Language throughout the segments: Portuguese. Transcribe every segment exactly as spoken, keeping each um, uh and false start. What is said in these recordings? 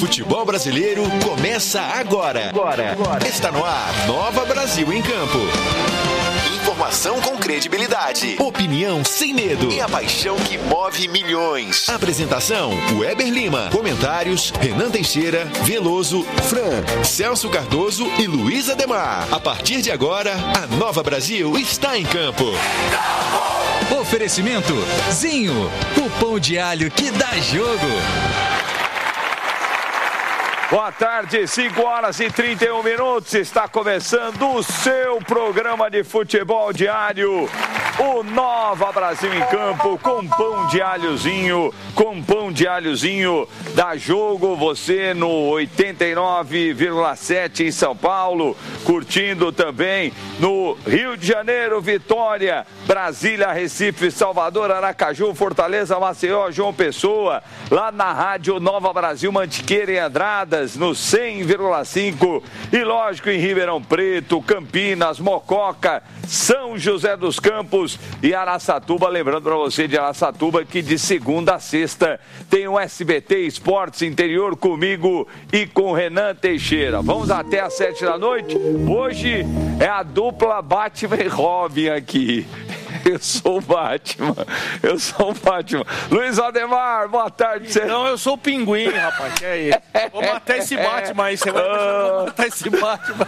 futebol brasileiro começa agora. Agora. agora. Está no ar, Nova Brasil em Campo. Informação com credibilidade, opinião sem medo e a paixão que move milhões. Apresentação, Weber Lima. Comentários, Renan Teixeira, Veloso, Fran, Celso Cardoso e Luiz Ademar. A partir de agora, a Nova Brasil está em campo. Oferecimento, Zinho, o pão de alho que dá jogo. Boa tarde, cinco horas e trinta e um minutos, está começando o seu programa de futebol diário, o Nova Brasil em Campo, com pão de alhozinho, com pão de alhozinho, dá jogo, você no oitenta e nove vírgula sete em São Paulo, curtindo também no Rio de Janeiro, Vitória, Brasília, Recife, Salvador, Aracaju, Fortaleza, Maceió, João Pessoa, lá na Rádio Nova Brasil, Mantiqueira e Andradas, no cem vírgula cinco e lógico em Ribeirão Preto, Campinas, Mococa, São José dos Campos e Araçatuba. Lembrando para você de Araçatuba que de segunda a sexta tem o S B T Esportes Interior comigo e com Renan Teixeira. Vamos até às sete da noite. Hoje é a dupla Batman e Robin aqui. Eu sou o Batman, eu sou o Batman. Luiz Ademar, boa tarde. Você... Não, eu sou o Pinguim, rapaz, que é isso. Vou matar esse Batman aí, você vai deixar matar esse Batman.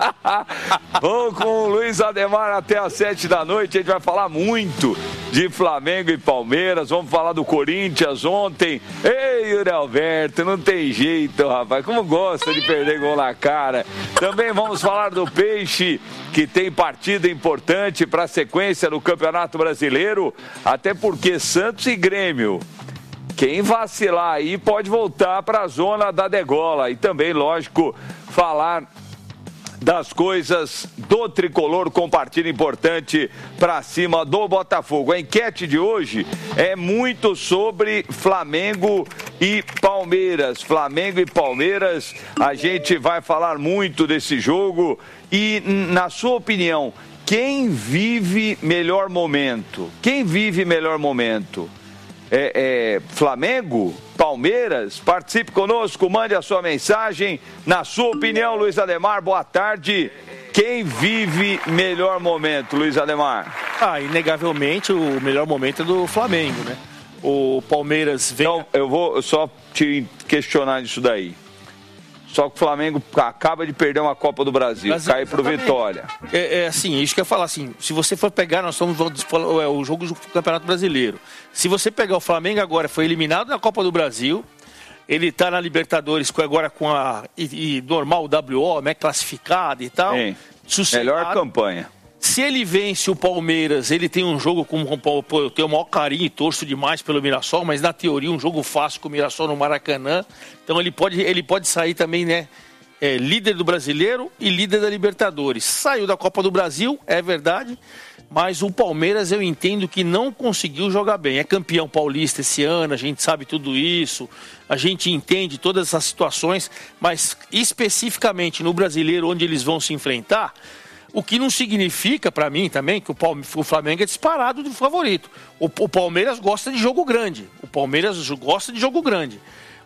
Vamos com o Luiz Ademar até às sete da noite, a gente vai falar muito de Flamengo e Palmeiras, vamos falar do Corinthians ontem. Ei, Yuri Alberto, não tem jeito, rapaz, como gosta de perder gol na cara. Também vamos falar do Peixe, que tem partida importante para a sequência do Campeonato Brasileiro, até porque Santos e Grêmio, quem vacilar aí pode voltar para a zona da degola. E também, lógico, falar das coisas do Tricolor com partida importante para cima do Botafogo. A enquete de hoje é muito sobre Flamengo e Palmeiras. Flamengo e Palmeiras, a gente vai falar muito desse jogo. E, na sua opinião, quem vive melhor momento? Quem vive melhor momento? É, é Flamengo? Palmeiras? Participe conosco, mande a sua mensagem. Na sua opinião, Luiz Ademar, boa tarde. Quem vive melhor momento, Luiz Ademar? Ah, inegavelmente o melhor momento é do Flamengo, né? O Palmeiras vem... Então, eu vou só te questionar isso daí. Só que o Flamengo acaba de perder uma Copa do Brasil, Brasil cai pro Vitória. É, é assim, isso que eu ia falar assim, se você for pegar, nós estamos é, o jogo do Campeonato Brasileiro. Se você pegar o Flamengo agora, foi eliminado na Copa do Brasil, ele está na Libertadores agora com a e, e normal W O, né, classificado e tal. Sim, melhor campanha. Se ele vence o Palmeiras, ele tem um jogo com pô, eu tenho o maior carinho e torço demais pelo Mirassol, mas na teoria um jogo fácil com o Mirassol no Maracanã. Então ele pode, ele pode sair também, né? É, líder do Brasileiro e líder da Libertadores. Saiu da Copa do Brasil, é verdade, mas o Palmeiras eu entendo que não conseguiu jogar bem. É campeão paulista esse ano, a gente sabe tudo isso, a gente entende todas essas situações, mas especificamente no Brasileiro, onde eles vão se enfrentar, o que não significa, para mim também, que o Flamengo é disparado do favorito. O, o Palmeiras gosta de jogo grande. O Palmeiras gosta de jogo grande.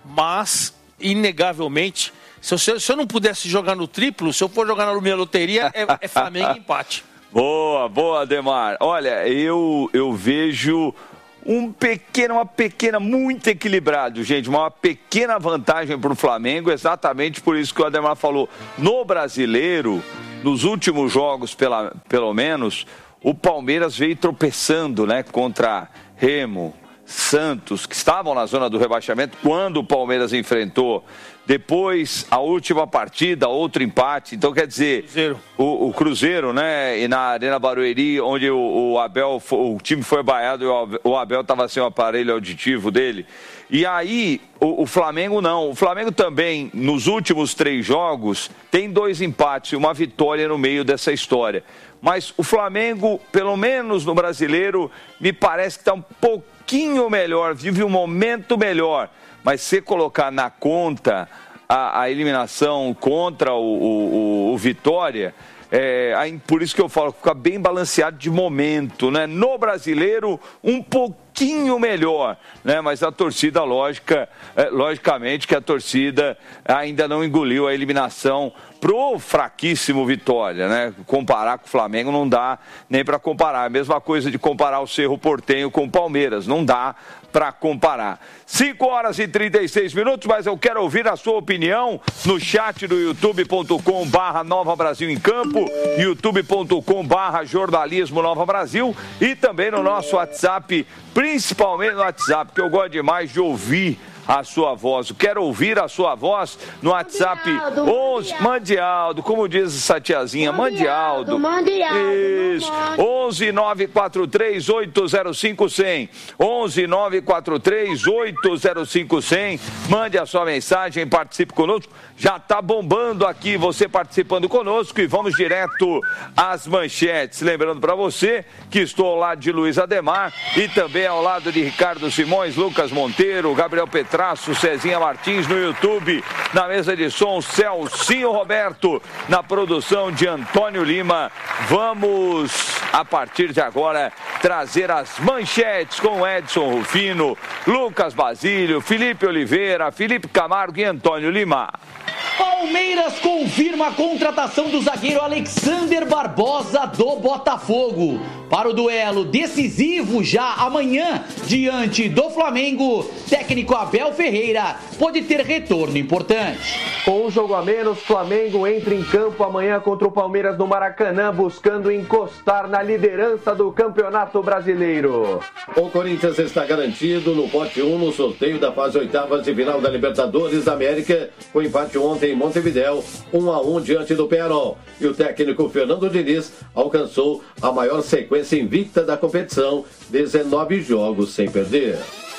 Mas, inegavelmente, se eu, se eu não pudesse jogar no triplo, se eu for jogar na minha loteria, é, é Flamengo e empate. Boa, boa, Ademar. Olha, eu, eu vejo um pequeno, uma pequena, muito equilibrado, gente. Uma pequena vantagem para o Flamengo, exatamente por isso que o Ademar falou. No Brasileiro... Nos últimos jogos, pela, pelo menos, o Palmeiras veio tropeçando, né, contra Remo, Santos, que estavam na zona do rebaixamento quando o Palmeiras enfrentou. Depois, a última partida, outro empate. Então, quer dizer, Cruzeiro. O, o Cruzeiro, né, e na Arena Barueri, onde o, o Abel, o time foi vaiado e o Abel estava sem o aparelho auditivo dele. E aí, o, o Flamengo não. O Flamengo também, nos últimos três jogos, tem dois empates e uma vitória no meio dessa história. Mas o Flamengo, pelo menos no Brasileiro, me parece que está um pouquinho melhor, vive um momento melhor. Mas se colocar na conta a, a eliminação contra o, o, o Vitória, é, aí, por isso que eu falo, fica bem balanceado de momento, né? No Brasileiro, um pouquinho pouquinho melhor, né? Mas a torcida, lógica, é, logicamente que a torcida ainda não engoliu a eliminação pro fraquíssimo Vitória, né? Comparar com o Flamengo não dá nem para comparar. A mesma coisa de comparar o Cerro Porteño com o Palmeiras, não dá para comparar. cinco horas e trinta e seis minutos, mas eu quero ouvir a sua opinião no chat do youtube ponto com barra Nova Brasil em Campo, youtube ponto com barra Jornalismo Nova Brasil e também no nosso WhatsApp, principalmente no WhatsApp, que eu gosto demais de ouvir a sua voz. Eu quero ouvir a sua voz no WhatsApp onze, Mandialdo, como diz essa tiazinha, Mandialdo. Isso. onze nove quatro três oito zero cinco zero zero. onze nove quatro três oito zero cinco zero zero. Mande a sua mensagem, participe conosco. Já tá bombando aqui você participando conosco e vamos direto às manchetes. Lembrando para você que estou ao lado de Luiz Ademar e também ao lado de Ricardo Simões, Lucas Monteiro, Gabriel Petrasso, Cezinha Martins no YouTube, na mesa de som Celcinho Roberto, na produção de Antônio Lima. Vamos, a partir de agora, trazer as manchetes com Edson Rufino, Lucas Basílio, Felipe Oliveira, Felipe Camargo e Antônio Lima. Palmeiras confirma a contratação do zagueiro Alexander Barbosa do Botafogo. Para o duelo decisivo já amanhã, diante do Flamengo, técnico Abel Ferreira pode ter retorno importante. Com um jogo a menos, Flamengo entra em campo amanhã contra o Palmeiras no Maracanã, buscando encostar na liderança do Campeonato Brasileiro. O Corinthians está garantido no pote um no sorteio da fase oitavas de final da Libertadores da América, com empate ontem em Montevidéu, um a um diante do Peñarol. E o técnico Fernando Diniz alcançou a maior sequência invicta da competição, dezenove jogos sem perder.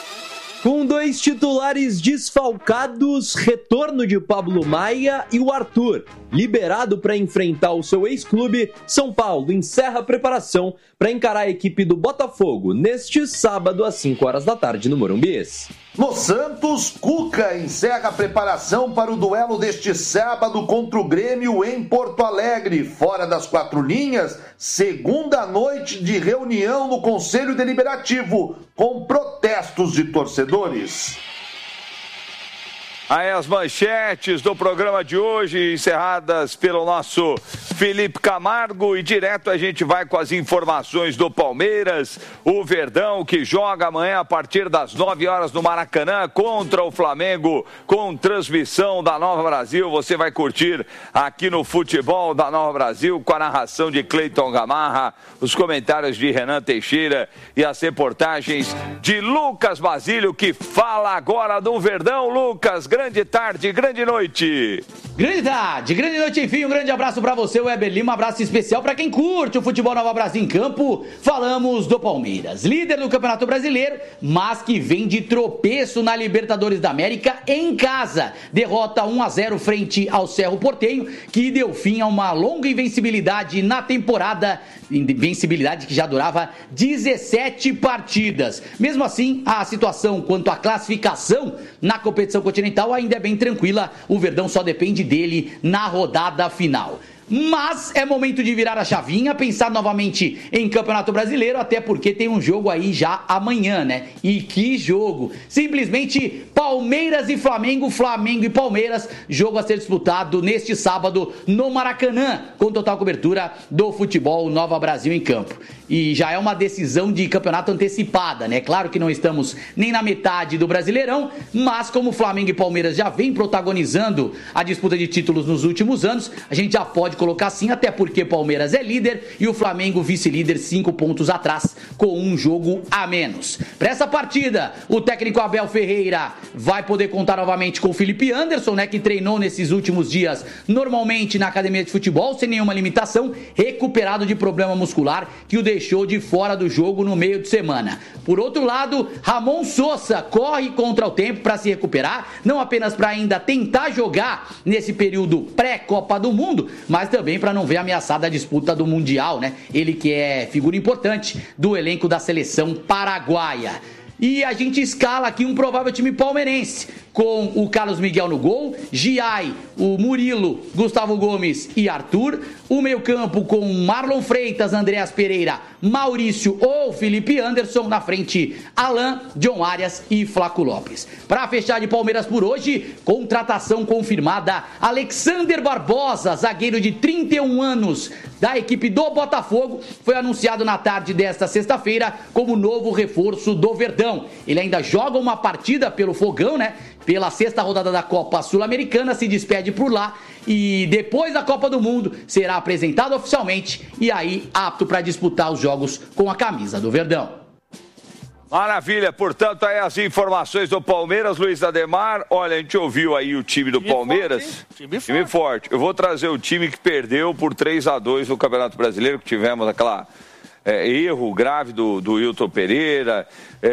Com dois titulares desfalcados, retorno de Pablo Maia e o Arthur, liberado para enfrentar o seu ex-clube, São Paulo encerra a preparação para encarar a equipe do Botafogo neste sábado às cinco horas da tarde no Morumbi. No Santos, Cuca encerra a preparação para o duelo deste sábado contra o Grêmio em Porto Alegre. Fora das quatro linhas, segunda noite de reunião no Conselho Deliberativo, com protestos de torcedores. Aí as manchetes do programa de hoje, encerradas pelo nosso Felipe Camargo, e direto a gente vai com as informações do Palmeiras. O Verdão que joga amanhã a partir das nove horas no Maracanã contra o Flamengo, com transmissão da Nova Brasil. Você vai curtir aqui no Futebol da Nova Brasil, com a narração de Cleiton Gamarra, os comentários de Renan Teixeira e as reportagens de Lucas Basílio, que fala agora do Verdão. Lucas, grande tarde, grande noite. Grande tarde, grande noite, enfim, um grande abraço pra você, Weber Lima, um abraço especial pra quem curte o Futebol Nova Brasil em Campo. Falamos do Palmeiras, líder do Campeonato Brasileiro, mas que vem de tropeço na Libertadores da América em casa. Derrota um a zero frente ao Cerro Porteño, que deu fim a uma longa invencibilidade na temporada, invencibilidade que já durava dezessete partidas. Mesmo assim, a situação quanto à classificação na competição continental ainda é bem tranquila, o Verdão só depende dele na rodada final. Mas é momento de virar a chavinha, pensar novamente em Campeonato Brasileiro, até porque tem um jogo aí já amanhã, né? E que jogo! Simplesmente Palmeiras e Flamengo, Flamengo e Palmeiras, jogo a ser disputado neste sábado no Maracanã, com total cobertura do Futebol Nova Brasil em Campo. E já é uma decisão de campeonato antecipada, né? Claro que não estamos nem na metade do Brasileirão, mas como Flamengo e Palmeiras já vem protagonizando a disputa de títulos nos últimos anos, a gente já pode colocar assim, até porque Palmeiras é líder e o Flamengo vice-líder, cinco pontos atrás, com um jogo a menos. Para essa partida, o técnico Abel Ferreira vai poder contar novamente com o Felipe Anderson, né, que treinou nesses últimos dias normalmente na academia de futebol, sem nenhuma limitação, recuperado de problema muscular que o deixou de fora do jogo no meio de semana. Por outro lado, Ramon Sousa corre contra o tempo para se recuperar, não apenas para ainda tentar jogar nesse período pré-Copa do Mundo, mas também para não ver ameaçada a disputa do Mundial, né? Ele que é figura importante do elenco da seleção paraguaia. E a gente escala aqui um provável time palmeirense. com o Carlos Miguel no gol, Giai, o Murilo, Gustavo Gomes e Arthur. O meio-campo com Marlon Freitas, Andréas Pereira, Maurício ou Felipe Anderson. Na frente, Alan, John Arias e Flaco Lopes. Para fechar de Palmeiras por hoje, contratação confirmada: Alexander Barbosa, zagueiro de trinta e um anos da equipe do Botafogo, foi anunciado na tarde desta sexta-feira como novo reforço do Verdão. Ele ainda joga uma partida pelo Fogão, né? Pela sexta rodada da Copa Sul-Americana, se despede por lá e depois da Copa do Mundo será apresentado oficialmente e aí apto para disputar os jogos com a camisa do Verdão. Maravilha, portanto, aí as informações do Palmeiras, Luiz Ademar. Olha, a gente ouviu aí o time do time Palmeiras. Forte, time, time forte. forte. Eu vou trazer o time que perdeu por três a dois no Campeonato Brasileiro, que tivemos aquela é, erro grave do, do Hilton Pereira,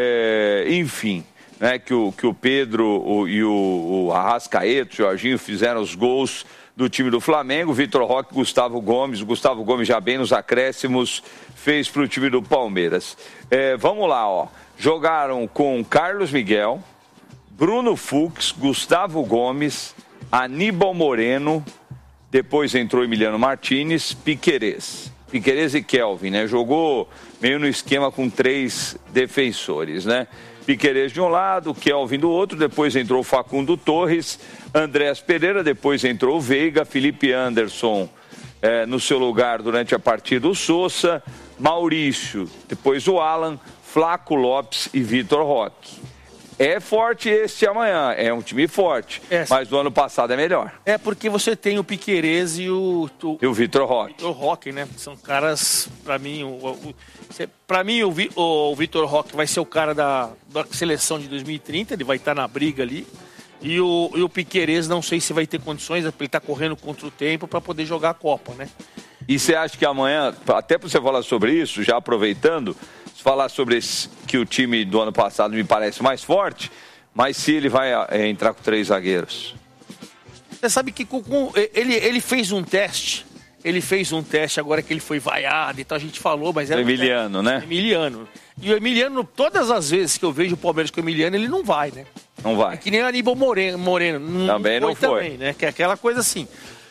é, enfim. Né, que, o, que o Pedro o, e o, o Arrascaeta, o Jorginho fizeram os gols do time do Flamengo. Vitor Roque, Gustavo Gomes, o Gustavo Gomes já bem nos acréscimos, fez para o time do Palmeiras. É, vamos lá, ó. Jogaram com Carlos Miguel, Bruno Fux, Gustavo Gomes, Aníbal Moreno, depois entrou Emiliano Martínez, Piquerez. Piquerez e Kelvin, né? Jogou meio no esquema com três defensores, né? Piquerez de um lado, Kelvin do outro, depois entrou Facundo Torres, Andréas Pereira, depois entrou o Veiga, Felipe Anderson eh, no seu lugar durante a partida, o Sousa, Maurício, depois o Alan, Flaco Lopes e Vitor Roque. É forte esse amanhã, é um time forte, é, mas do ano passado é melhor. É porque você tem o Piquerez e o... o e o Vitor Roque. Vitor Roque, né? São caras, pra mim, o, o, pra mim o, o Vitor Roque vai ser o cara da, da seleção de dois mil e trinta, ele vai estar na briga ali. E o, e o Piquerez, não sei se vai ter condições, ele tá correndo contra o tempo para poder jogar a Copa, né? E você acha que amanhã, até para você falar sobre isso, já aproveitando... falar sobre esse, que o time do ano passado me parece mais forte, mas se ele vai é, entrar com três zagueiros. Você sabe que com, com, ele, ele fez um teste, ele fez um teste agora que ele foi vaiado e tal, a gente falou, mas era... Emiliano, um né? Emiliano. E o Emiliano, todas as vezes que eu vejo o Palmeiras com o Emiliano, ele não vai, né? Não vai. É que nem o Aníbal Moreno, Moreno não, também não foi. Também, né? Que é aquela coisa assim...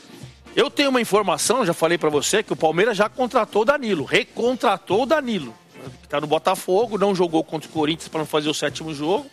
Eu tenho uma informação, já falei pra você, que o Palmeiras já contratou o Danilo, recontratou o Danilo. Que está no Botafogo, não jogou contra o Corinthians para não fazer o sétimo jogo.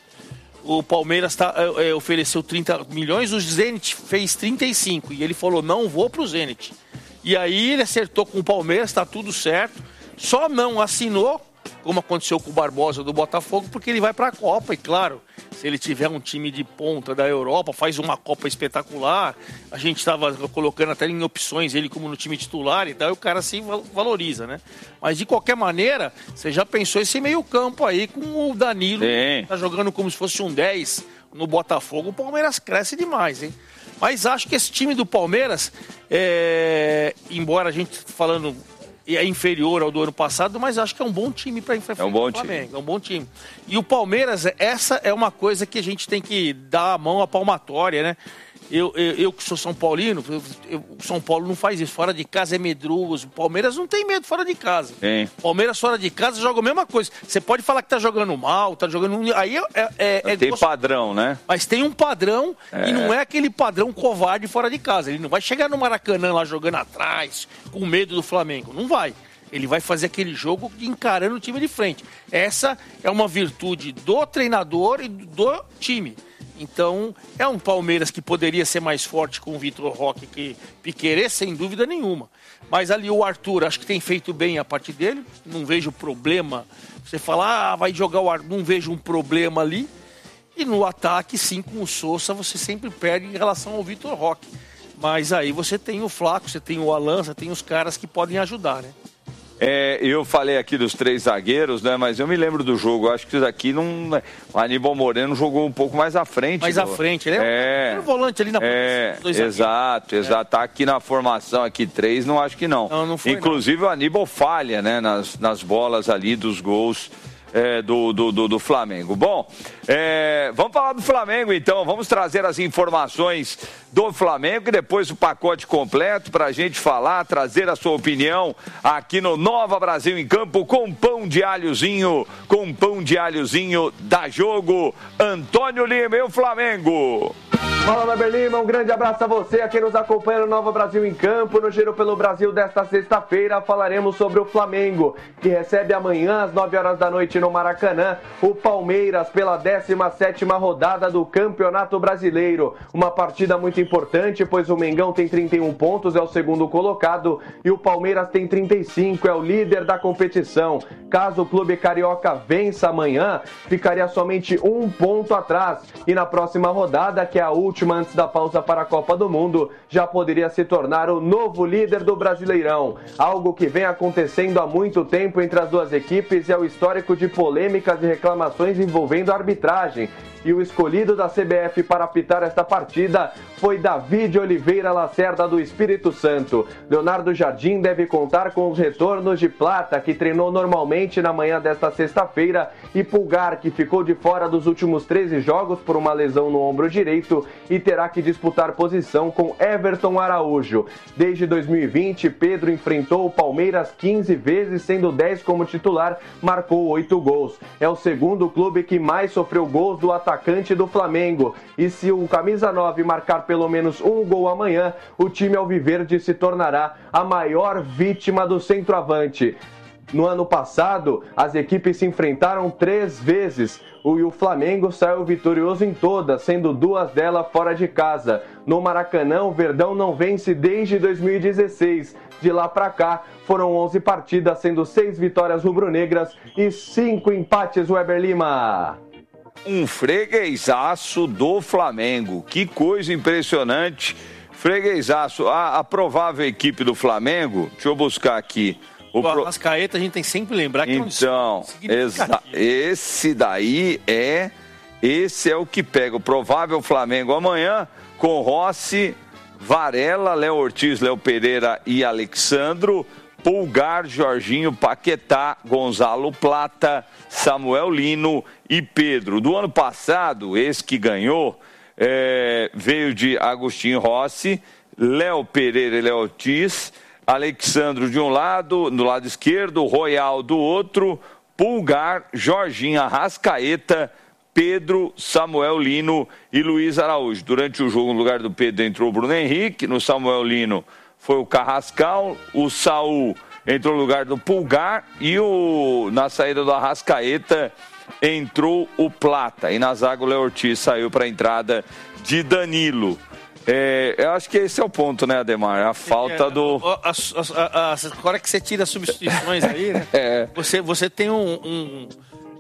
O Palmeiras tá, é, ofereceu trinta milhões, o Zenit fez trinta e cinco e ele falou, não vou pro Zenit. E aí ele acertou com o Palmeiras, está tudo certo, só não assinou, como aconteceu com o Barbosa do Botafogo, porque ele vai para a Copa, e claro, se ele tiver um time de ponta da Europa, faz uma Copa espetacular, a gente estava colocando até em opções ele como no time titular, e daí o cara se valoriza, né? Mas de qualquer maneira, você já pensou esse meio campo aí com o Danilo, Sim. Tá jogando como se fosse um dez no Botafogo, o Palmeiras cresce demais, hein? Mas acho que esse time do Palmeiras, é... embora a gente falando... é inferior ao do ano passado, mas acho que é um bom time para enfrentar é um bom o Flamengo. Time. É um bom time. E o Palmeiras, essa é uma coisa que a gente tem que dar a mão à palmatória, né? Eu, eu, eu que sou São Paulino, eu, eu, o São Paulo não faz isso. Fora de casa é medroso. O Palmeiras não tem medo fora de casa. Sim. Palmeiras fora de casa joga a mesma coisa. Você pode falar que tá jogando mal, tá jogando... Aí é, é, é tem gosto... padrão, né? Mas tem um padrão é. E não é aquele padrão covarde fora de casa. Ele não vai chegar no Maracanã lá jogando atrás, com medo do Flamengo. Não vai. Ele vai fazer aquele jogo encarando o time de frente. Essa é uma virtude do treinador e do time. Então, é um Palmeiras que poderia ser mais forte com o Vitor Roque que Piquerez, sem dúvida nenhuma. Mas ali o Arthur, acho que tem feito bem a parte dele. Não vejo problema. Você fala, ah, vai jogar o Arthur. Não vejo um problema ali. E no ataque, sim, com o Sousa, você sempre perde em relação ao Vitor Roque. Mas aí você tem o Flaco, você tem o Alan, você tem os caras que podem ajudar, né? É, eu falei aqui dos três zagueiros, né? Mas eu me lembro do jogo. Acho que isso daqui não. O Aníbal Moreno jogou um pouco mais à frente. Mais do... à frente, ele é, é um volante ali na é, posição. Exato, é. exato. Tá aqui na formação, aqui três, não acho que não. Não, não foi, Inclusive não. O Aníbal falha, né? Nas, nas bolas ali dos gols é, do, do, do, do Flamengo. Bom, é, vamos falar do Flamengo então, vamos trazer as informações do Flamengo e depois o pacote completo para a gente falar, trazer a sua opinião aqui no Nova Brasil em Campo com pão de alhozinho, com pão de alhozinho da Jogo. Antônio Lima e o Flamengo. Fala, Weber Lima, um grande abraço a você, a quem nos acompanha no Nova Brasil em Campo. No Giro pelo Brasil desta sexta-feira falaremos sobre o Flamengo, que recebe amanhã às nove horas da noite no Maracanã o Palmeiras pela décima sétima rodada do Campeonato Brasileiro. Uma partida muito importante, pois o Mengão tem trinta e um pontos, é o segundo colocado, e o Palmeiras tem trinta e cinco, é o líder da competição. Caso o clube carioca vença amanhã, ficaria somente um ponto atrás, e na próxima rodada, que é a última antes da pausa para a Copa do Mundo, já poderia se tornar o novo líder do Brasileirão. Algo que vem acontecendo há muito tempo entre as duas equipes é o histórico de polêmicas e reclamações envolvendo a arbitragem. E o escolhido da C B F para apitar esta partida foi David Oliveira Lacerda do Espírito Santo. Leonardo Jardim deve contar com os retornos de Plata, que treinou normalmente na manhã desta sexta-feira, e Pulgar, que ficou de fora dos últimos treze jogos por uma lesão no ombro direito e terá que disputar posição com Everton Araújo. Desde dois mil e vinte, Pedro enfrentou o Palmeiras quinze vezes, sendo dez como titular, marcou oito gols. É o segundo clube que mais sofreu gols do atacante atacante do Flamengo, e se o camisa nove marcar pelo menos um gol amanhã, o time alviverde se tornará a maior vítima do centroavante. No ano passado, as equipes se enfrentaram três vezes, e o Flamengo saiu vitorioso em todas, sendo duas delas fora de casa. No Maracanã, o Verdão não vence desde dois mil e dezesseis. De lá pra cá, foram onze partidas, sendo seis vitórias rubro-negras e cinco empates, Weber Lima. Um freguesaço do Flamengo. Que coisa impressionante. Freguesaço. A, a provável equipe do Flamengo, deixa eu buscar aqui. O pro... Arrascaeta, a gente tem que sempre lembrar que então, é um exa... esse daí é esse é o que pega o provável Flamengo amanhã, com Rossi, Varela, Léo Ortiz, Léo Pereira e Alexandro, Pulgar, Jorginho, Paquetá, Gonzalo Plata, Samuel Lino e Pedro. Do ano passado, esse que ganhou é, veio de Agostinho Rossi, Léo Pereira e Léo Ortiz, Alexandro de um lado, do lado esquerdo, Royal do outro, Pulgar, Jorginho, Arrascaeta, Pedro, Samuel Lino e Luiz Araújo. Durante o jogo, no lugar do Pedro, entrou o Bruno Henrique, no Samuel Lino foi o Carrascal, o Saul entrou no lugar do Pulgar e o, na saída do Arrascaeta entrou o Plata. E na zaga o Léo Ortiz saiu para a entrada de Danilo. É, eu acho que esse é o ponto, né, Ademar? A falta é, do... A, a, a, a, agora que você tira as substituições aí, né? É. Você, você tem um... um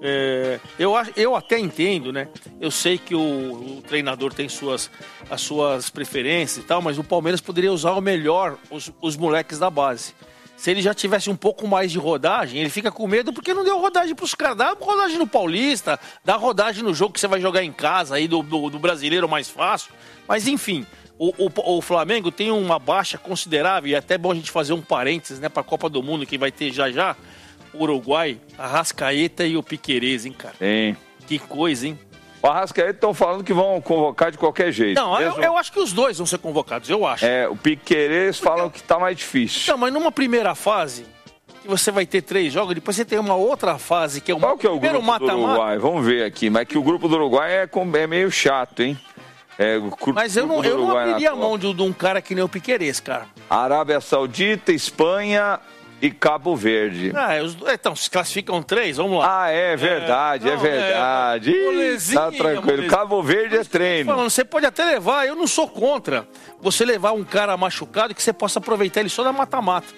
é, eu, eu até entendo, né? Eu sei que o, o treinador tem suas, as suas preferências e tal, mas o Palmeiras poderia usar o melhor os, os moleques da base. Se ele já tivesse um pouco mais de rodagem, ele fica com medo porque não deu rodagem para os caras. Dá rodagem no Paulista, dá rodagem no jogo que você vai jogar em casa aí do, do, do brasileiro mais fácil. Mas enfim, o, o, o Flamengo tem uma baixa considerável, e é até bom a gente fazer um parênteses, né, para a Copa do Mundo que vai ter já já. O Uruguai, a Arrascaeta e o Piquerez, hein, cara? Sim. Que coisa, hein? O Arrascaeta estão falando que vão convocar de qualquer jeito. Não, eu, eu acho que os dois vão ser convocados, eu acho. É, o Piquerez falam que tá mais difícil. Não, mas numa primeira fase, que você vai ter três jogos, depois você tem uma outra fase, que é o Qual que é o grupo mata, do Uruguai? Mata. Vamos ver aqui, mas que o grupo do Uruguai é, é meio chato, hein? É, o mas eu não, eu não abriria a mão de, de um cara que nem o Piquerez, cara. Arábia Saudita, Espanha e Cabo Verde. Ah, os, então, se classificam três, vamos lá. Ah, é verdade, é, não, é verdade. É, molezinha, tá tranquilo. Molezinha. Cabo Verde é treino. Falando, você pode até levar, eu não sou contra você levar um cara machucado que você possa aproveitar ele só na mata-mata.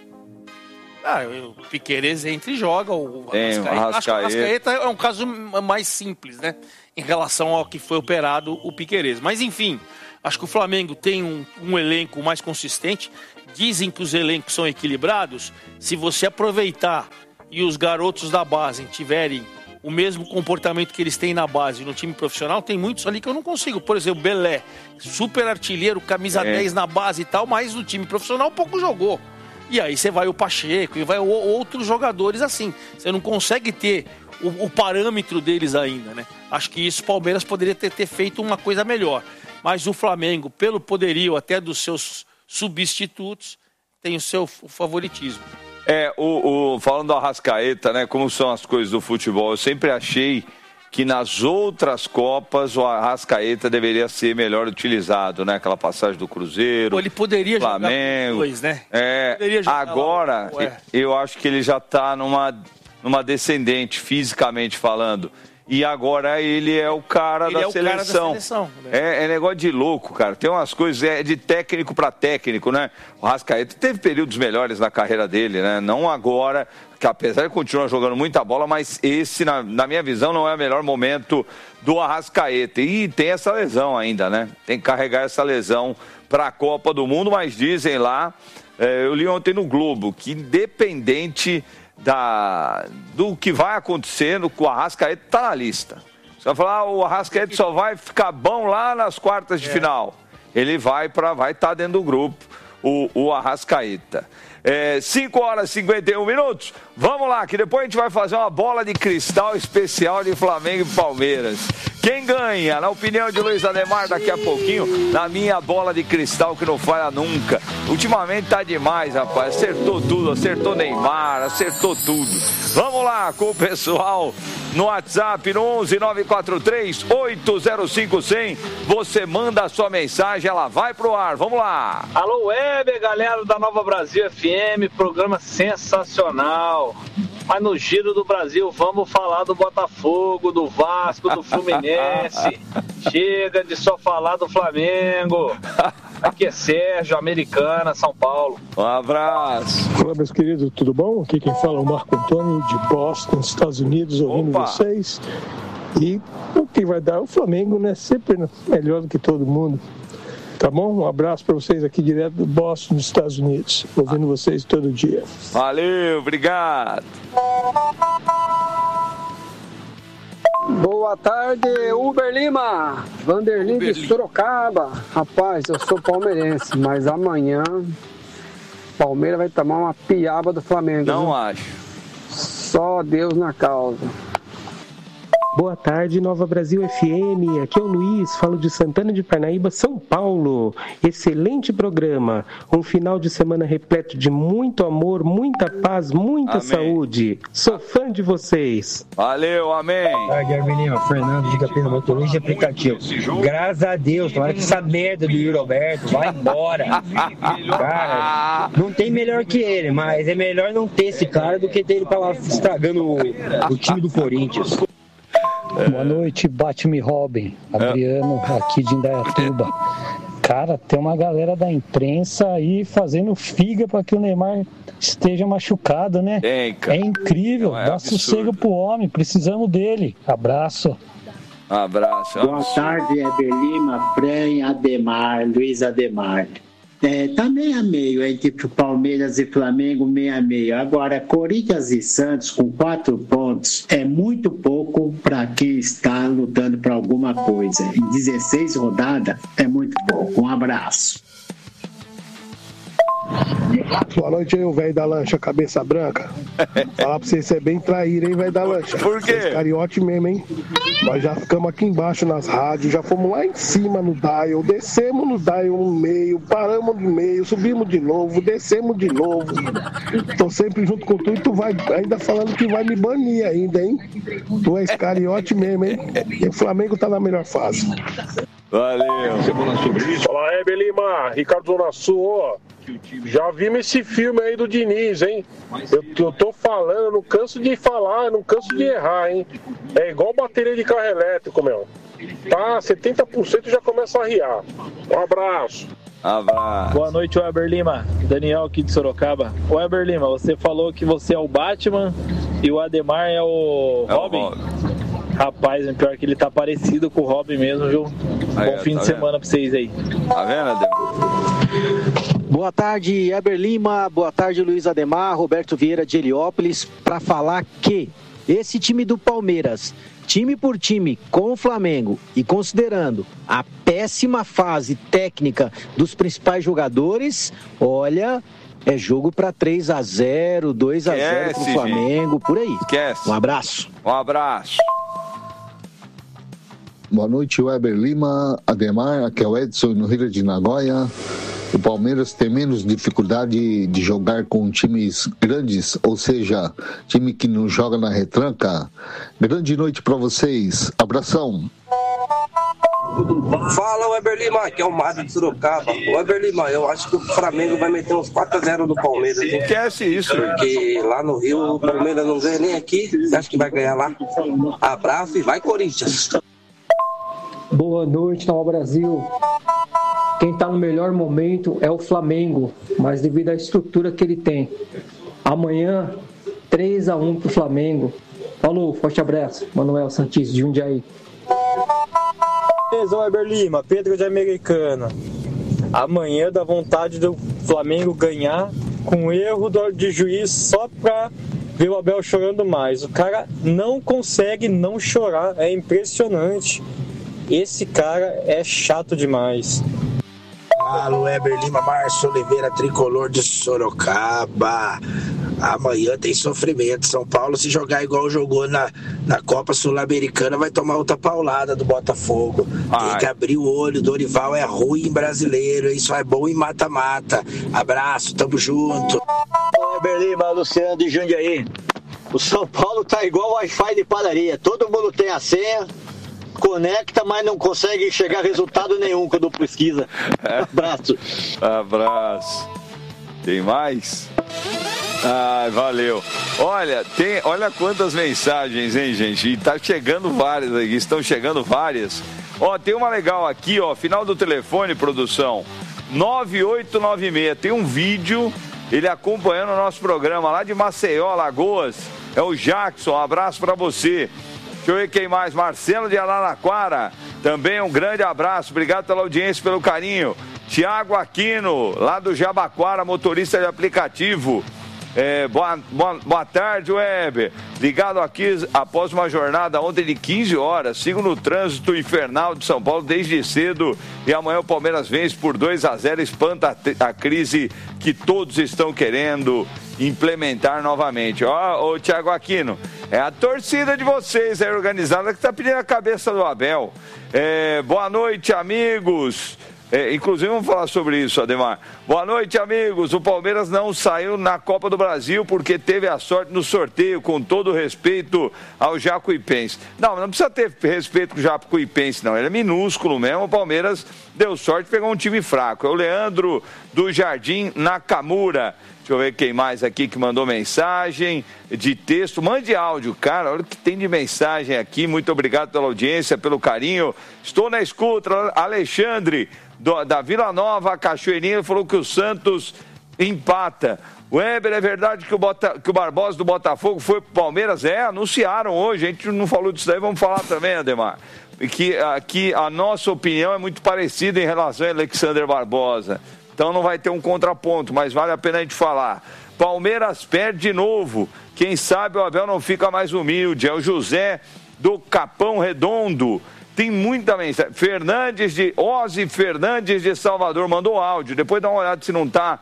Ah, o Piquerez entra e joga. O Tem, Arrascaeta. Arrascaeta. Acho que o Arrascaeta é um caso mais simples, né? Em relação ao que foi operado o Piquerez. Mas enfim, acho que o Flamengo tem um, um elenco mais consistente. Dizem que os elencos são equilibrados. Se você aproveitar e os garotos da base tiverem o mesmo comportamento que eles têm na base no time profissional, tem muitos ali que eu não consigo. Por exemplo, Belé, super artilheiro, camisa é. dez na base e tal, mas no time profissional pouco jogou. E aí você vai o Pacheco e vai outros jogadores assim. Você não consegue ter o, o parâmetro deles ainda, né? Acho que isso o Palmeiras poderia ter, ter feito uma coisa melhor. Mas o Flamengo, pelo poderio até dos seus substitutos, tem o seu favoritismo. É, o, o, falando do Arrascaeta, né, como são as coisas do futebol, eu sempre achei que nas outras Copas o Arrascaeta deveria ser melhor utilizado, né? Aquela passagem do Cruzeiro, Pô, ele poderia Flamengo, jogar dois, né? É, agora, lá, eu acho que ele já está numa, numa descendente, fisicamente falando. E agora ele é o cara, ele da, é o seleção. cara da seleção. Né? É, é negócio de louco, cara. Tem umas coisas, é de técnico para técnico, né? O Arrascaeta teve períodos melhores na carreira dele, né? Não agora, que apesar de continuar jogando muita bola, mas esse, na, na minha visão, não é o melhor momento do Arrascaeta. E tem essa lesão ainda, né? Tem que carregar essa lesão para a Copa do Mundo, mas dizem lá, é, eu li ontem no Globo, que independente Da, do que vai acontecendo com o Arrascaeta, tá na lista. Você vai falar, ah, o Arrascaeta só vai ficar bom lá nas quartas de é. final. Ele vai para vai estar tá dentro do grupo, o, o Arrascaeta. É, cinco horas e cinquenta e um minutos. Vamos lá, que depois a gente vai fazer uma bola de cristal especial de Flamengo e Palmeiras. Quem ganha? Na opinião de Luiz Ademar, daqui a pouquinho, na minha bola de cristal que não falha nunca. Ultimamente tá demais, rapaz. Acertou tudo, acertou Neymar, acertou tudo. Vamos lá com o pessoal no WhatsApp no onze nove quatro três oito zero cinco cem. Você manda a sua mensagem, ela vai pro ar. Vamos lá. Alô, Weber, galera da Nova Brasil F M, programa sensacional. Mas no Giro do Brasil, vamos falar do Botafogo, do Vasco, do Fluminense. Chega de só falar do Flamengo. Aqui é Sérgio, Americana, São Paulo. Um abraço. Olá, meus queridos, tudo bom? Aqui quem fala é o Marco Antônio, de Boston, Estados Unidos, ouvindo Opa. vocês. E o que vai dar? O Flamengo, né? Sempre melhor do que todo mundo. Tá bom? Um abraço para vocês aqui direto do Boston, nos Estados Unidos. Ouvindo vocês todo dia. Valeu, obrigado. Boa tarde, Uber Lima. Vanderlei Uber de Sorocaba. Rapaz, eu sou palmeirense, mas amanhã Palmeiras vai tomar uma piaba do Flamengo. Não viu? acho. Só Deus na causa. Boa tarde, Nova Brasil F M. Aqui é o Luiz, falo de Santana de Parnaíba, São Paulo. Excelente programa. Um final de semana repleto de muito amor, muita paz, muita amém. Saúde. Sou fã de vocês. Valeu, amém. Boa tarde, Arminio. Fernando de Capina, motorista de aplicativo. Graças a Deus, tomara que essa merda do Yuri Alberto vai embora. Cara, não tem melhor que ele, mas é melhor não ter esse cara do que ter ele pra lá estragando o, o time do Corinthians. Boa noite, Batman Robin, Adriano aqui de Indaiatuba. Cara, tem uma galera da imprensa aí fazendo figa para que o Neymar esteja machucado, né? Tem, cara. É incrível, é dá absurdo. sossego pro homem, precisamos dele. Abraço. Um abraço. Boa absurdo. tarde, Eber Lima, Fran, Ademar, Luiz Ademar. É, tá meio a meio entre Palmeiras e Flamengo, meio a meio. Agora, Corinthians e Santos com quatro pontos é muito pouco para quem está lutando para alguma coisa. Em dezesseis rodadas é muito pouco. Um abraço. Boa noite aí, o velho da lancha, cabeça branca. Falar pra você, você é bem traíra, hein, velho da lancha. Por quê? Você é cariote mesmo, hein? Nós já ficamos aqui embaixo nas rádios, já fomos lá em cima no dial, descemos no dial no meio, paramos no meio, subimos de novo, descemos de novo. Tô sempre junto com tu e tu vai ainda falando que vai me banir ainda, hein? Tu és cariote mesmo, hein? E o Flamengo tá na melhor fase. Valeu. Fala, Heber Lima, Ricardo Zona Sul, ó. Já vimos esse filme aí do Diniz, hein? Eu, eu tô falando, não canso de falar, não canso de errar, hein? É igual bateria de carro elétrico, meu. Tá, setenta por cento já começa a riar. Um abraço. Abraço. Boa noite, Weber Lima. Daniel aqui de Sorocaba. Weber Lima, você falou que você é o Batman e o Ademar é o é Robin? O Robin. Rapaz, é pior que ele tá parecido com o Robin mesmo, viu? Aí, Bom fim tá de vendo? semana pra vocês aí. Tá vendo, Ademar? Boa tarde, Eber Lima. Boa tarde, Luiz Ademar. Roberto Vieira de Heliópolis. Para falar que esse time do Palmeiras, time por time, com o Flamengo e considerando a péssima fase técnica dos principais jogadores, olha, é jogo para três a zero, dois a zero pro Flamengo, gente. Por aí. Esquece. Um abraço. Um abraço. Boa noite, Weber Lima, Ademar, aqui é o Edson no Rio de Nagoya. O Palmeiras tem menos dificuldade de jogar com times grandes, ou seja, time que não joga na retranca. Grande noite para vocês. Abração. Fala, Weber Lima, aqui é o Mário de Sorocaba. Weber Lima, eu acho que o Flamengo vai meter uns quatro a zero no Palmeiras. Esquece isso. Porque lá no Rio o Palmeiras não ganha nem aqui. Você acha que vai ganhar lá? Abraço e vai, Corinthians. Boa noite, Nova Brasil. Quem está no melhor momento é o Flamengo, mas devido à estrutura que ele tem. Amanhã, três a um para o Flamengo. Falou, forte abraço. Manuel Santis, de Jundiaí. Beleza, Weber Lima, Pedro de Americana. Amanhã dá vontade do Flamengo ganhar com erro de juiz só para ver o Abel chorando mais. O cara não consegue não chorar, é impressionante. Esse cara é chato demais. Fala, Weber Lima, Márcio Oliveira, tricolor de Sorocaba. Amanhã tem sofrimento. São Paulo, se jogar igual jogou na, na Copa Sul-Americana, vai tomar outra paulada do Botafogo. Ai. Tem que abrir o olho. Dorival é ruim brasileiro. Isso é bom em mata-mata. Abraço, tamo junto. Weber Lima, Luciano de Jundiaí. O São Paulo tá igual Wi-Fi de padaria. Todo mundo tem a senha, conecta, mas não consegue chegar a resultado nenhum quando pesquisa. Abraço. Abraço. Tem mais? Ai, valeu. Olha, tem, olha quantas mensagens, hein, gente? E tá chegando várias aqui, estão chegando várias. Ó, tem uma legal aqui, ó, final do telefone, produção, nove oito nove seis. Tem um vídeo, ele acompanhando o nosso programa lá de Maceió, Alagoas. É o Jackson, um abraço pra você. Deixa eu ver quem mais, Marcelo de Araraquara, também um grande abraço, obrigado pela audiência, pelo carinho. Tiago Aquino, lá do Jabaquara, motorista de aplicativo. É, boa, boa, boa tarde, Weber. Ligado aqui após uma jornada ontem de quinze horas. Sigo no trânsito infernal de São Paulo desde cedo. E amanhã o Palmeiras vence por dois a zero. Espanta a, a crise que todos estão querendo implementar novamente. Ó, ô Thiago Aquino, é a torcida de vocês aí organizada que está pedindo a cabeça do Abel. É, boa noite, amigos. É, inclusive vamos falar sobre isso, Ademar. Boa noite, amigos. O Palmeiras não saiu na Copa do Brasil porque teve a sorte no sorteio, com todo respeito ao Jacuipense. Não, não precisa ter respeito com o Jacuipense, não. Ele é minúsculo mesmo. O Palmeiras deu sorte e pegou um time fraco. É o Leandro do Jardim Nakamura. Deixa eu ver quem mais aqui que mandou mensagem de texto. Mande áudio, cara. Olha o que tem de mensagem aqui. Muito obrigado pela audiência, pelo carinho. Estou na escuta. Alexandre, do, da Vila Nova, Cachoeirinha, falou que o Santos empata. Weber, é verdade que o, Bota, que o Barbosa do Botafogo foi pro Palmeiras? É, anunciaram hoje. A gente não falou disso daí, vamos falar também, Ademar. Que aqui a nossa opinião é muito parecida em relação a Alexander Barbosa. Então não vai ter um contraponto, mas vale a pena a gente falar. Palmeiras perde de novo. Quem sabe o Abel não fica mais humilde. É o José do Capão Redondo. Tem muita mensagem. Fernandes de... Ozzy Fernandes de Salvador mandou áudio. Depois dá uma olhada se não tá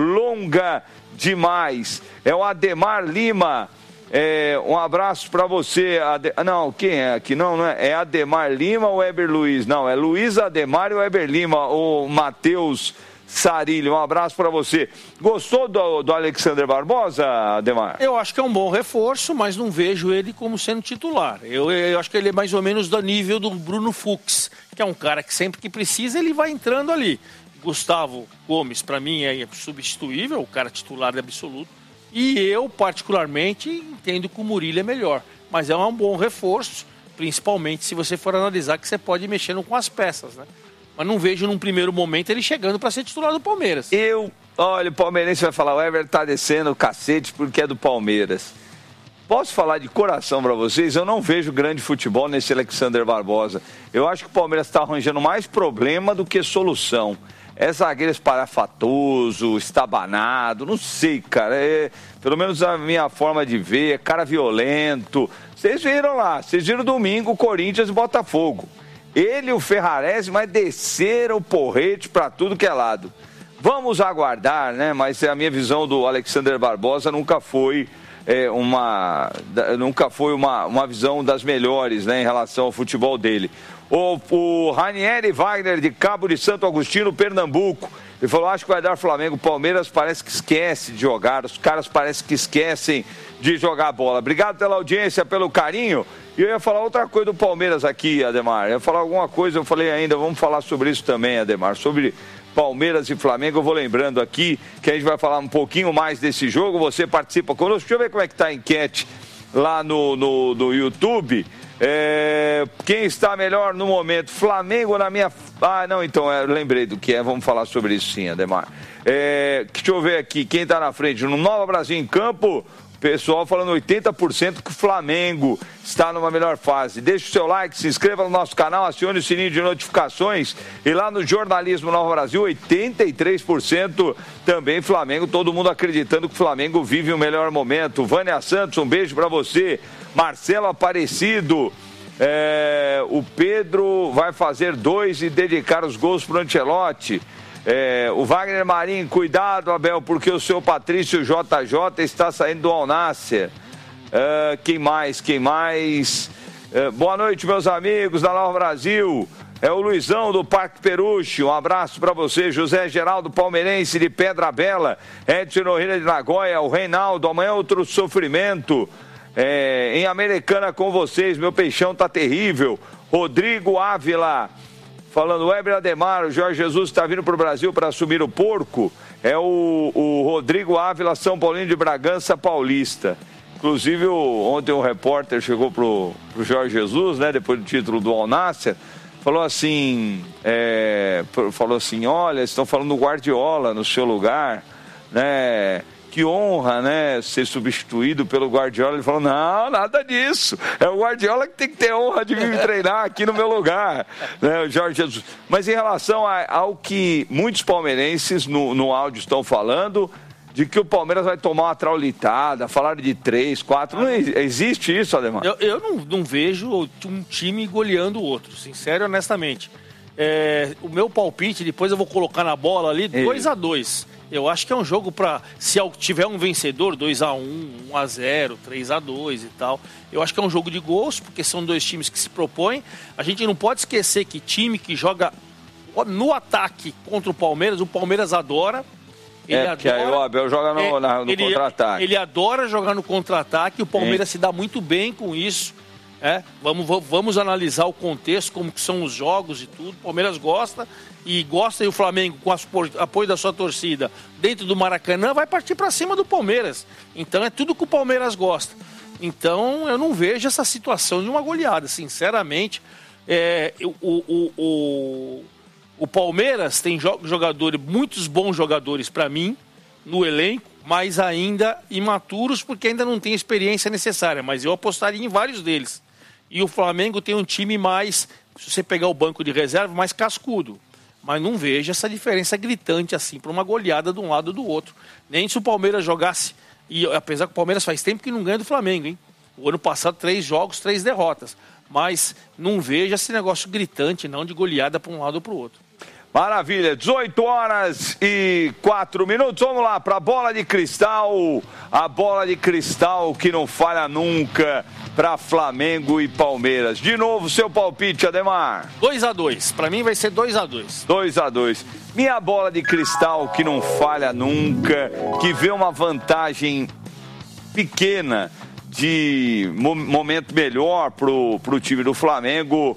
longa demais. É o Ademar Lima. É, um abraço para você. Ade... Não, quem é aqui? Não, não é. É Ademar Lima ou Weber Luiz? Não, é Luiz Ademar e Weber Lima. O Matheus Sarilho, um abraço para você. Gostou do, do Alexander Barbosa, Ademar? Eu acho que é um bom reforço, mas não vejo ele como sendo titular. Eu, eu acho que ele é mais ou menos do nível do Bruno Fux, que é um cara que sempre que precisa ele vai entrando ali. Gustavo Gomes, para mim, é substituível, o cara titular absoluto. E eu, particularmente, entendo que o Murilo é melhor. Mas é um bom reforço, principalmente se você for analisar que você pode ir mexendo com as peças, né? Mas não vejo num primeiro momento ele chegando para ser titular do Palmeiras. Eu, olha, o palmeirense vai falar, o Everton tá descendo o cacete porque é do Palmeiras. Posso falar de coração para vocês? Eu não vejo grande futebol nesse Alexander Barbosa. Eu acho que o Palmeiras está arranjando mais problema do que solução. É zagueiro esparafatoso, estabanado, não sei, cara. É, pelo menos a minha forma de ver, é cara violento. Vocês viram lá, vocês viram domingo Corinthians e Botafogo. Ele e o Ferrarese, mas desceram o porrete pra tudo que é lado. Vamos aguardar, né? Mas a minha visão do Alexander Barbosa nunca foi é, uma, nunca foi uma, uma visão das melhores, né, em relação ao futebol dele. O, o Ranieri Wagner, de Cabo de Santo Agostinho, Pernambuco, ele falou, acho que vai dar Flamengo. Palmeiras parece que esquece de jogar, os caras parecem que esquecem de jogar bola. Obrigado pela audiência, pelo carinho. E eu ia falar outra coisa do Palmeiras aqui, Ademar. Eu ia falar alguma coisa, eu falei ainda, vamos falar sobre isso também, Ademar, sobre Palmeiras e Flamengo. Eu vou lembrando aqui que a gente vai falar um pouquinho mais desse jogo. Você participa conosco. Deixa eu ver como é que tá a enquete lá no, no, no YouTube. É, quem está melhor no momento? Flamengo na minha... Ah, não, então, eu lembrei do que é. Vamos falar sobre isso sim, Ademar. É, deixa eu ver aqui, quem está na frente? No Nova Brasil em Campo, pessoal falando oitenta por cento que o Flamengo está numa melhor fase. Deixe o seu like, se inscreva no nosso canal, acione o sininho de notificações. E lá no Jornalismo Nova Brasil, oitenta e três por cento também Flamengo. Todo mundo acreditando que o Flamengo vive o melhor momento. Vânia Santos, um beijo para você. Marcelo Aparecido. É, o Pedro vai fazer dois e dedicar os gols para o Ancelotti. É, o Wagner Marinho, cuidado, Abel, porque o seu Patrício J J está saindo do Al Nassr. É, quem mais? Quem mais? É, boa noite, meus amigos da Nova Brasil. É o Luizão do Parque Peruche. Um abraço para você. José Geraldo Palmeirense de Pedra Bela. Edson Nohira de Nagoya. O Reinaldo. Amanhã outro sofrimento. É, em Americana com vocês. Meu peixão tá terrível. Rodrigo Ávila. Falando, Weber Ademar, o Jorge Jesus está vindo para o Brasil para assumir o porco. É o, o Rodrigo Ávila, São Paulino de Bragança Paulista. Inclusive, o, ontem um repórter chegou para o Jorge Jesus, né, depois do título do Al Nassr, falou assim, é, falou assim, olha, estão falando do Guardiola no seu lugar, né? Que honra, né, ser substituído pelo Guardiola. Ele falou, não, nada disso. É o Guardiola que tem que ter honra de vir treinar aqui no meu lugar, né, o Jorge Jesus. Mas em relação a, ao que muitos palmeirenses no, no áudio estão falando, de que o Palmeiras vai tomar uma traulitada, falaram de três, quatro, não existe isso, Ademar? Eu, eu não, não vejo um time goleando o outro, sincero e honestamente. É, o meu palpite, depois eu vou colocar na bola ali, dois a dois. Eu acho que é um jogo para, se tiver um vencedor, dois a um, um a zero, três a dois e tal. Eu acho que é um jogo de gols, porque são dois times que se propõem. A gente não pode esquecer que time que joga no ataque contra o Palmeiras, o Palmeiras adora. Ele é, porque adora, aí o Abel joga no, é, no ele, contra-ataque. Ele adora jogar no contra-ataque, o Palmeiras Sim. se dá muito bem com isso. É, vamos, vamos analisar o contexto, como que são os jogos e tudo. O Palmeiras gosta e gosta, e o Flamengo, com o apoio da sua torcida dentro do Maracanã, vai partir para cima do Palmeiras. Então é tudo que o Palmeiras gosta. Então eu não vejo essa situação de uma goleada, sinceramente. É, o, o, o, o Palmeiras tem jogadores, muitos bons jogadores para mim no elenco, mas ainda imaturos, porque ainda não tem a experiência necessária. Mas eu apostaria em vários deles. E o Flamengo tem um time mais, se você pegar o banco de reserva, mais cascudo. Mas não vejo essa diferença gritante assim, para uma goleada de um lado ou do outro. Nem se o Palmeiras jogasse, e apesar que o Palmeiras faz tempo que não ganha do Flamengo, hein? O ano passado, três jogos, três derrotas. Mas não vejo esse negócio gritante, não, de goleada para um lado ou para o outro. Maravilha, dezoito horas e quatro minutos. Vamos lá para a bola de cristal. A bola de cristal que não falha nunca para Flamengo e Palmeiras. De novo, seu palpite, Ademar. dois a dois. Para mim vai ser dois a dois. dois a dois. Minha bola de cristal que não falha nunca, que vê uma vantagem pequena de momento melhor pro, pro time do Flamengo.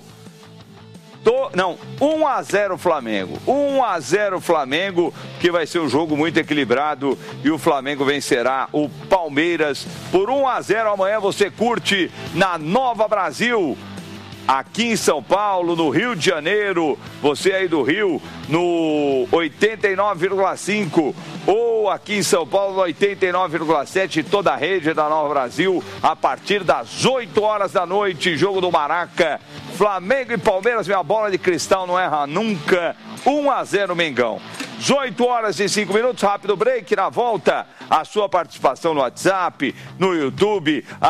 Do, não, um a zero Flamengo, um a zero Flamengo, que vai ser um jogo muito equilibrado e o Flamengo vencerá o Palmeiras por um a zero. Amanhã você curte na Nova Brasil, aqui em São Paulo, no Rio de Janeiro, você aí do Rio, no oitenta e nove vírgula cinco, ou aqui em São Paulo, no oitenta e nove vírgula sete, toda a rede da Nova Brasil, a partir das oito horas da noite, jogo do Maraca, Flamengo e Palmeiras, minha bola de cristal não erra nunca, um a zero Mengão. dezoito horas e cinco minutos, rápido break, na volta, a sua participação no WhatsApp, no YouTube,